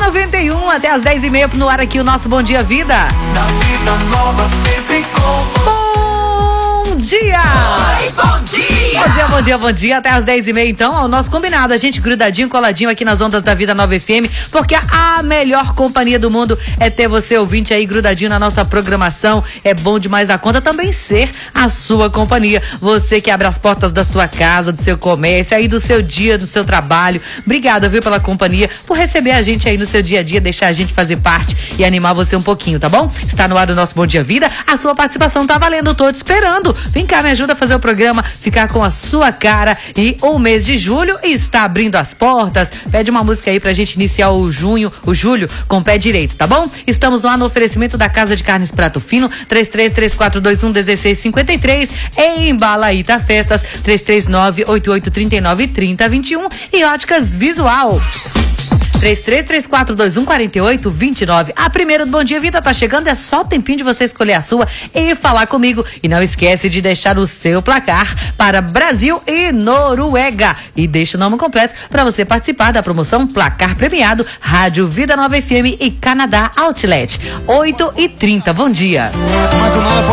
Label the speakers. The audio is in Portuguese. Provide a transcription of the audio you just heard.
Speaker 1: 91 até as 10h30 no ar aqui o nosso Bom Dia Vida.
Speaker 2: Na vida nova sempre com
Speaker 1: Bom dia!
Speaker 2: Oi, bom dia!
Speaker 1: Bom dia, bom dia, bom dia. Até as 10h30 então, ao nosso combinado. A gente grudadinho, coladinho aqui nas ondas da Vida Nova FM, porque a melhor companhia do mundo é ter você ouvinte aí grudadinho na nossa programação. É bom demais a conta também ser a sua companhia. Você que abre as portas da sua casa, do seu comércio, aí do seu dia, do seu trabalho. Obrigada, viu, pela companhia, por receber a gente aí no seu dia a dia, deixar a gente fazer parte e animar você um pouquinho, tá bom? Está no ar o nosso Bom Dia Vida. A sua participação tá valendo, tô te esperando. Vem cá, me ajuda a fazer o programa ficar com a sua cara. E o mês de julho está abrindo as portas. Pede uma música aí pra gente iniciar o julho com o pé direito, tá bom? Estamos no ar no oferecimento da Casa de Carnes Prato Fino, 3334211653, em Balaíta Festas, 33988393021 e Óticas Visual. 3334214829. A primeira do Bom Dia Vida tá chegando, é só o tempinho de você escolher a sua e falar comigo. E não esquece de deixar o seu placar para Brasil e Noruega. E deixa o nome completo para você participar da promoção Placar Premiado Rádio Vida Nova FM e Canadá Outlet. 8h30. Bom dia.